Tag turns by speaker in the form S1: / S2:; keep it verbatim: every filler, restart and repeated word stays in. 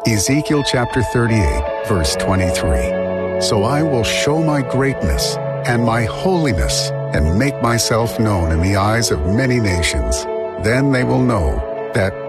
S1: Ezekiel chapter thirty-eight, verse twenty-three. So I will show my greatness and my holiness and make myself known in the eyes of many nations. Then they will know that